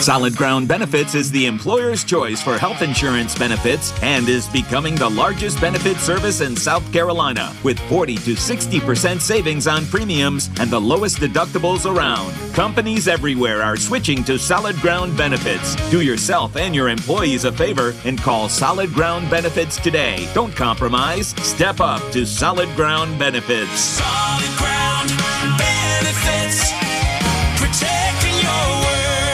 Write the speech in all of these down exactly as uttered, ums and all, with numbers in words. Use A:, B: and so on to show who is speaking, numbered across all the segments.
A: Solid Ground Benefits is the employer's choice for health insurance benefits and is becoming the largest benefit service in South Carolina with forty to sixty percent savings on premiums and the lowest deductibles around. Companies everywhere are switching to Solid Ground Benefits. Do yourself and your employees a favor and call Solid Ground Benefits today. Don't compromise. Step up to Solid Ground Benefits.
B: Solid Ground Benefits. Protecting your world.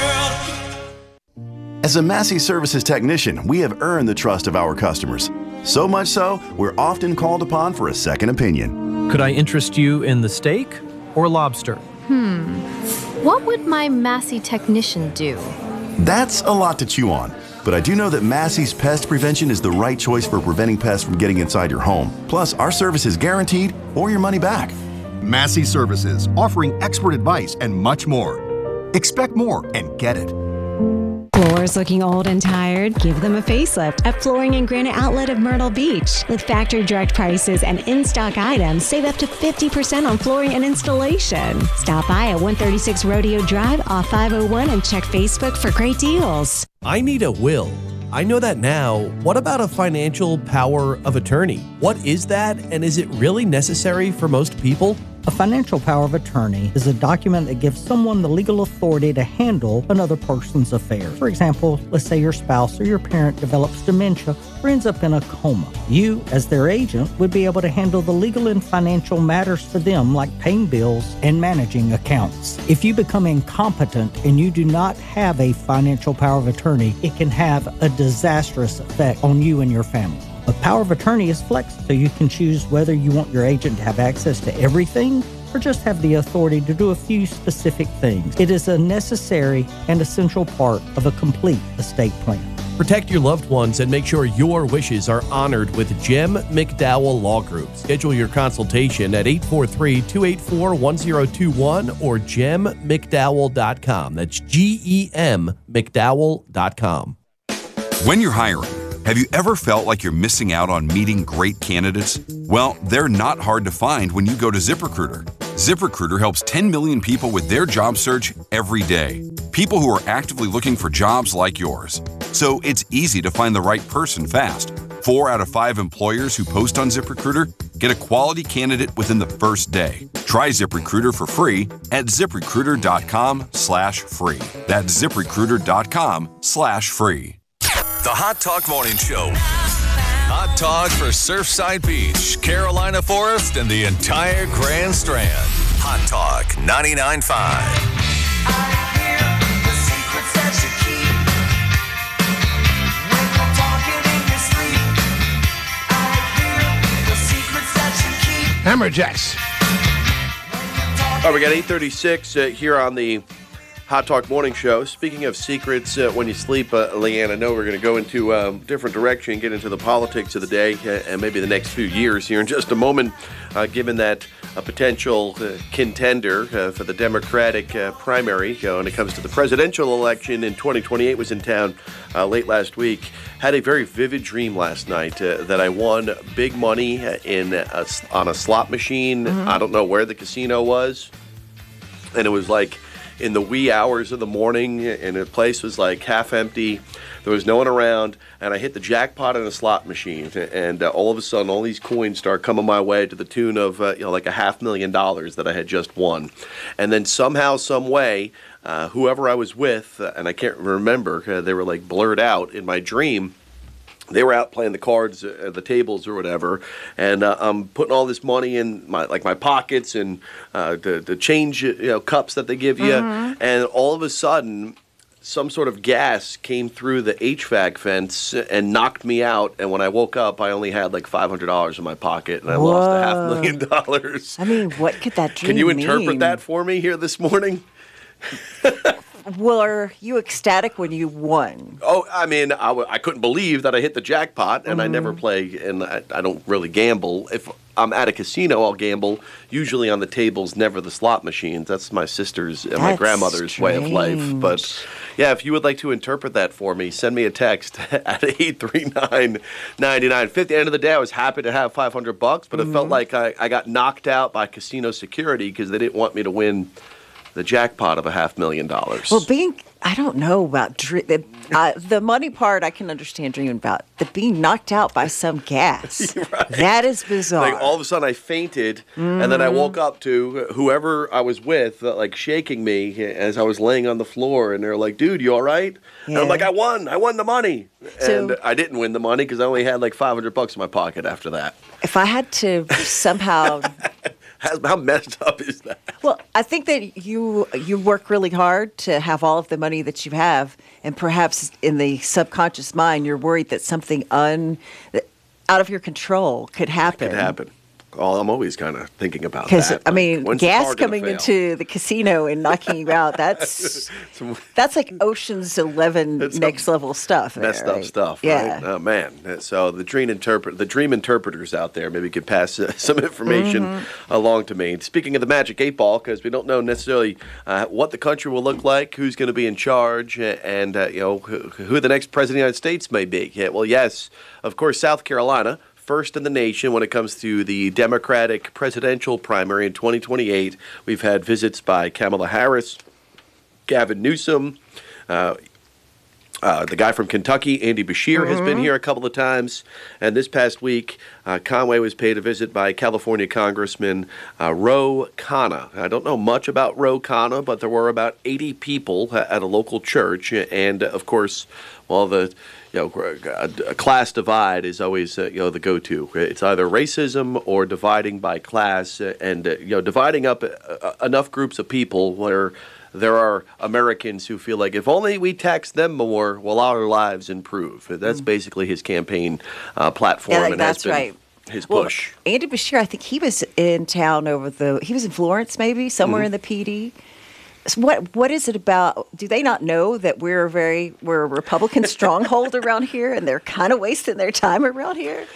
C: As a Massey Services technician, we have earned the trust of our customers. So much so, we're often called upon for a second opinion.
D: Could I interest you in the steak or lobster?
E: Hmm. What would my Massey technician do?
C: That's a lot to chew on. But I do know that Massey's Pest Prevention is the right choice for preventing pests from getting inside your home. Plus, our service is guaranteed or your money back.
F: Massey Services, offering expert advice and much more. Expect more and get it.
G: Floors looking old and tired? Give them a facelift at Flooring and Granite Outlet of Myrtle Beach. With factory direct prices and in-stock items, save up to fifty percent on flooring and installation. Stop by at one thirty-six Rodeo Drive off five oh one and check Facebook for great deals.
H: I need a will. I know that now. What about a financial power of attorney? What is that, and is it really necessary for most people?
I: A financial power of attorney is a document that gives someone the legal authority to handle another person's affairs. For example, let's say your spouse or your parent develops dementia or ends up in a coma. You, as their agent, would be able to handle the legal and financial matters for them, like paying bills and managing accounts. If you become incompetent and you do not have a financial power of attorney, it can have a disastrous effect on you and your family. A power of attorney is flexible, so you can choose whether you want your agent to have access to everything or just have the authority to do a few specific things. It is a necessary and essential part of a complete estate plan.
H: Protect your loved ones and make sure your wishes are honored with Jim McDowell Law Group. Schedule your consultation at eight four three, two eight four, one zero two one or gem mcdowell dot com. That's G E M McDowell dot com.
J: When you're hiring, have you ever felt like you're missing out on meeting great candidates? Well, they're not hard to find when you go to ZipRecruiter. ZipRecruiter helps ten million people with their job search every day. People who are actively looking for jobs like yours. So it's easy to find the right person fast. Four out of five employers who post on ZipRecruiter get a quality candidate within the first day. Try ZipRecruiter for free at ZipRecruiter.com slash free. That's ZipRecruiter.com slash free.
B: The Hot Talk Morning Show. Hot Talk for Surfside Beach, Carolina Forest, and the entire Grand Strand. Hot Talk ninety-nine point five.
K: Hammerjacks.
L: All right, we got eight thirty-six uh, here on the Hot Talk Morning Show. Speaking of secrets uh, when you sleep, uh, Leanne, I know we're going to go into a um, different direction, get into the politics of the day uh, and maybe the next few years here in just a moment, uh, given that a potential uh, contender uh, for the Democratic uh, primary uh, when it comes to the presidential election in twenty twenty-eight was in town uh, late last week. Had a very vivid dream last night uh, that I won big money in a, on a slot machine. Mm-hmm. I don't know where the casino was. And it was like in the wee hours of the morning, and the place was like half empty. There was no one around, and I hit the jackpot in a slot machine, and uh, all of a sudden, all these coins start coming my way to the tune of uh, you know like a half million dollars that I had just won. And then somehow, some way, uh, whoever I was with, uh, and I can't remember, uh, they were like blurred out in my dream. They were out playing the cards at the tables or whatever, and uh, I'm putting all this money in my like my pockets and uh, the the change you know cups that they give you, mm-hmm. and all of a sudden, some sort of gas came through the H V A C fence and knocked me out. And when I woke up, I only had like five hundred dollars in my pocket, and I
M: Whoa.
L: lost a half million dollars.
M: I mean, what could that dream
L: Can you interpret
M: mean?
L: that for me here this morning?
M: Were you ecstatic when you won?
L: Oh, I mean, I, w- I couldn't believe that I hit the jackpot, and mm-hmm. I never play, and I, I don't really gamble. If I'm at a casino, I'll gamble, usually on the tables, never the slot machines. That's my sister's and
M: That's
L: my grandmother's
M: strange.
L: way of life. But, yeah, if you would like to interpret that for me, send me a text at eight three nine, nine nine five zero. At the end of the day, I was happy to have five hundred bucks, but mm-hmm. it felt like I, I got knocked out by casino security because they didn't want me to win the jackpot of a half million dollars.
M: Well, being, I don't know about dr- the, uh, the money part I can understand dreaming about. The being knocked out by some gas. Right. That is bizarre.
L: Like all of a sudden I fainted, mm-hmm. and then I woke up to whoever I was with, uh, like shaking me as I was laying on the floor, and they're like, dude, you all right? Yeah. And I'm like, I won. I won the money.
M: So,
L: and I didn't win the money because I only had like five hundred bucks in my pocket after that.
M: If I had to somehow...
L: How messed up is that?
M: Well, I think that you you work really hard to have all of the money that you have, and perhaps in the subconscious mind, you're worried that something un out of your control could happen.
L: Could happen. Well, I'm always kind of thinking about that.
M: Because, I
L: like,
M: mean, gas coming into the casino and knocking you out, that's that's like Ocean's Eleven next level stuff.
L: Messed
M: there,
L: up
M: right?
L: stuff,
M: yeah.
L: right? Oh, man. So the dream, interpret- the dream interpreters out there maybe could pass uh, some information mm-hmm. along to me. Speaking of the Magic eight Ball, because we don't know necessarily uh, what the country will look like, who's going to be in charge, and uh, you know who, who the next president of the United States may be. Yeah, well, yes, of course, South Carolina, first in the nation when it comes to the Democratic presidential primary in twenty twenty-eight. We've had visits by Kamala Harris, Gavin Newsom, uh, uh, the guy from Kentucky, Andy Beshear, mm-hmm. has been here a couple of times. And this past week, uh, Conway was paid a visit by California Congressman uh, Ro Khanna. I don't know much about Ro Khanna, but there were about eighty people at a local church. And, uh, of course, well, the... You know, a class divide is always, uh, you know, the go-to. It's either racism or dividing by class, uh, and uh, you know, dividing up uh, enough groups of people where there are Americans who feel like if only we tax them more, will our lives improve. That's mm. basically his campaign uh, platform,
M: yeah,
L: and
M: that's
L: has been
M: right.
L: his
M: well,
L: push.
M: Andy Beshear, I think he was in town over the. He was in Florence, maybe somewhere mm-hmm. in the P D. So what what is it about? Do they not know that we're a very we're a Republican stronghold around here, and they're kind of wasting their time around here?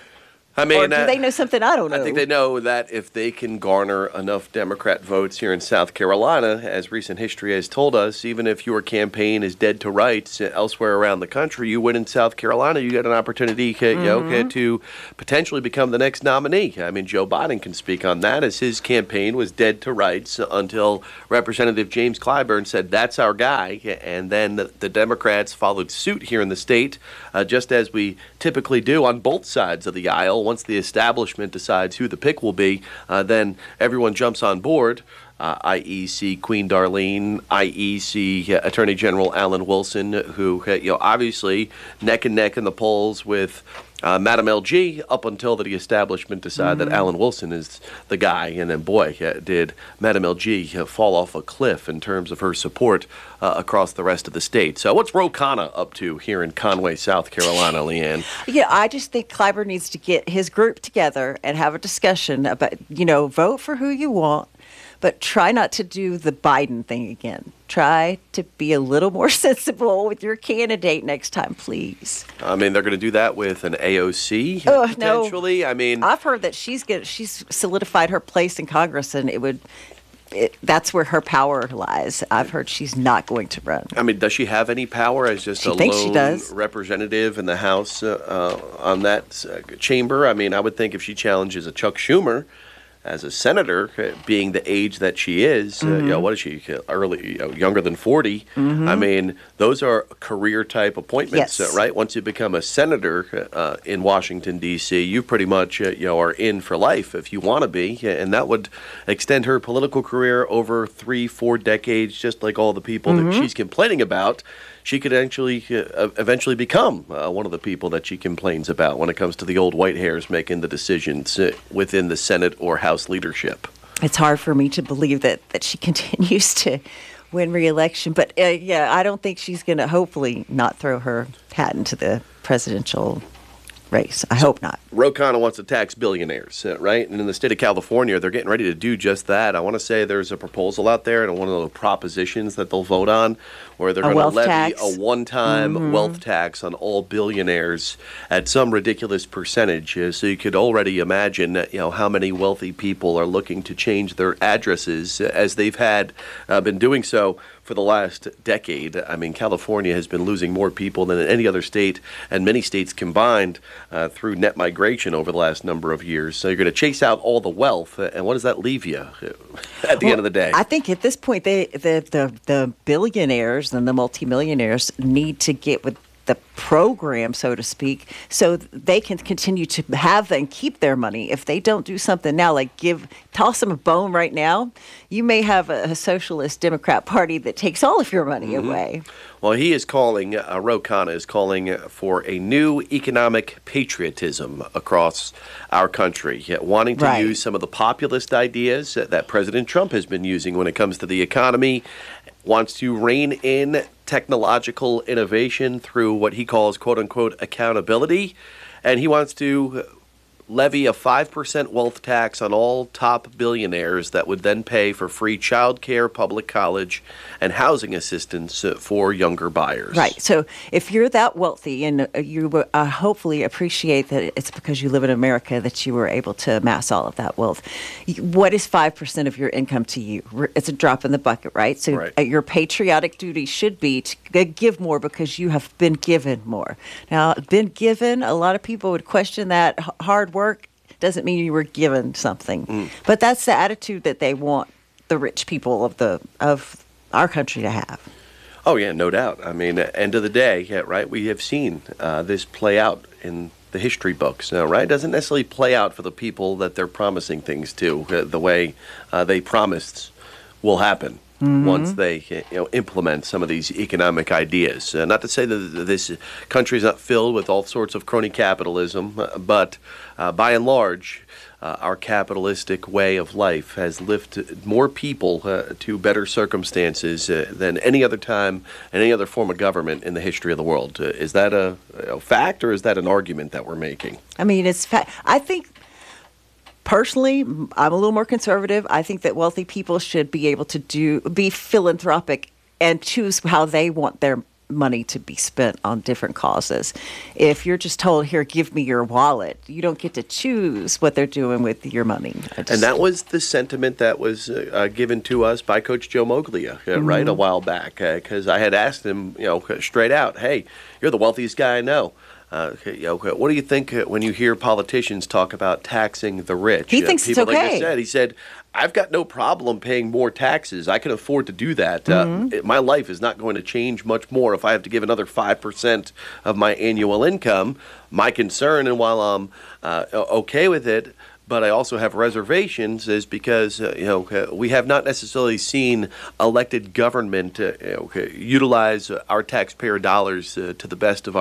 L: I mean,
M: or do
L: uh,
M: they know something I don't know?
L: I think they know that if they can garner enough Democrat votes here in South Carolina, as recent history has told us, even if your campaign is dead to rights elsewhere around the country, you win in South Carolina, you get an opportunity mm-hmm. you know, to potentially become the next nominee. I mean, Joe Biden can speak on that, as his campaign was dead to rights until Representative James Clyburn said, that's our guy. And then the, the Democrats followed suit here in the state, uh, just as we typically do on both sides of the aisle. Once the establishment decides who the pick will be, uh, then everyone jumps on board. Uh, that is. Queen Darlene, that is. Uh, Attorney General Alan Wilson, who uh, you know obviously neck and neck in the polls with uh, Madam L G up until the establishment decided mm-hmm. that Alan Wilson is the guy. And then, boy, uh, did Madam L G uh, fall off a cliff in terms of her support uh, across the rest of the state. So what's Ro Khanna up to here in Conway, South Carolina, Leanne?
M: Yeah, I just think Clyburn needs to get his group together and have a discussion about, you know, vote for who you want, but try not to do the Biden thing again. Try to be a little more sensible with your candidate next time, please.
L: I mean, they're going to do that with an A O C,
M: oh,
L: potentially.
M: No.
L: I mean,
M: I've heard that she's get, she's solidified her place in Congress, and it would it, that's where her power lies. I've heard she's not going to run.
L: I mean, does she have any power as just
M: she
L: a
M: thinks
L: lone
M: she does.
L: representative in the House uh, uh, on that uh, chamber? I mean, I would think if she challenges a Chuck Schumer as a senator, uh, being the age that she is, mm-hmm. uh, you know, what is she, early, you know, younger than forty? Mm-hmm. I mean, those are career-type appointments,
M: yes.
L: uh, right? Once you become a senator uh, in Washington, D C, you pretty much, uh, you know, are in for life if you want to be, and that would extend her political career over three, four decades, just like all the people mm-hmm. that she's complaining about. She could actually uh, eventually become uh, one of the people that she complains about when it comes to the old white hairs making the decisions uh, within the Senate or House leadership.
M: It's hard for me to believe that, that she continues to win re-election. But, uh, yeah, I don't think she's going to hopefully not throw her hat into the presidential race. I hope not.
L: Ro Khanna wants to tax billionaires, uh, right? And in the state of California, they're getting ready to do just that. I want to say there's a proposal out there and one of the propositions that they'll vote on where they're going to levy
M: tax.
L: a one-time
M: mm-hmm.
L: wealth tax on all billionaires at some ridiculous percentage. Uh, so you could already imagine, uh, you know, how many wealthy people are looking to change their addresses uh, as they've had uh, been doing so for the last decade. I mean, California has been losing more people than any other state and many states combined uh, through net migration over the last number of years. So you're going to chase out all the wealth, uh, and what does that leave you at the
M: well,
L: end of the day?
M: I think at this point, they, the, the, the billionaires and the multimillionaires need to get with the program, so to speak, so they can continue to have and keep their money. If they don't do something now, like give, toss them a bone right now, you may have a, a socialist Democrat Party that takes all of your money mm-hmm. away.
L: Well, he is calling, uh, Ro Khanna is calling for a new economic patriotism across our country, wanting to
M: right.
L: use some of the populist ideas that President Trump has been using when it comes to the economy, wants to rein in technological innovation through what he calls, quote-unquote, accountability, and he wants to levy a five percent wealth tax on all top billionaires that would then pay for free child care, public college, and housing assistance for younger buyers.
M: Right. So if you're that wealthy and you uh, hopefully appreciate that it's because you live in America that you were able to amass all of that wealth, what is five percent of your income to you? It's a drop in the bucket, right? So
L: right.
M: your patriotic duty should be to give more because you have been given more. Now, been given, a lot of people would question that hard work. Work doesn't mean you were given something, mm. but that's the attitude that they want the rich people of the of our country to have.
L: Oh yeah, no doubt. I mean, end of the day, yeah, right? We have seen uh, this play out in the history books, now, right? It doesn't necessarily play out for the people that they're promising things to uh, the way uh, they promised will happen. Mm-hmm. Once they you know, implement some of these economic ideas. Uh, not to say that this country is not filled with all sorts of crony capitalism, uh, but uh, by and large, uh, our capitalistic way of life has lifted more people uh, to better circumstances uh, than any other time and any other form of government in the history of the world. Uh, is that a, a fact, or is that an argument that we're making?
M: I mean, it's fa- I think... Personally, I'm a little more conservative. I think that wealthy people should be able to do be philanthropic and choose how they want their money to be spent on different causes. If you're just told, here, give me your wallet, you don't get to choose what they're doing with your money. Just,
L: and that was the sentiment that was uh, given to us by Coach Joe Moglia, uh, mm-hmm. right, a while back, because uh, I had asked him, you know, straight out, hey, you're the wealthiest guy I know. Uh, you know, what do you think when you hear politicians talk about taxing the rich?
M: He uh, thinks
L: people
M: it's okay.
L: Like I said, he said, I've got no problem paying more taxes. I can afford to do that. Mm-hmm. Uh, it, my life is not going to change much more if I have to give another five percent of my annual income. My concern, and while I'm uh, okay with it, but I also have reservations, is because uh, you know we have not necessarily seen elected government uh, you know, utilize our taxpayer dollars uh, to the best of our